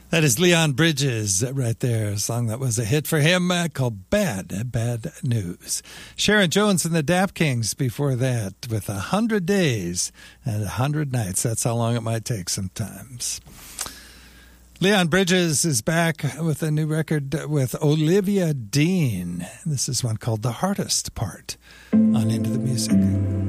That is Leon Bridges right there, a song that was a hit for him called Bad News. Sharon Jones and the Dap Kings before that with 100 Days and 100 Nights. That's how long it might take sometimes. Leon Bridges is back with a new record with Olivia Dean. This is one called The Hardest Part on Into the Music.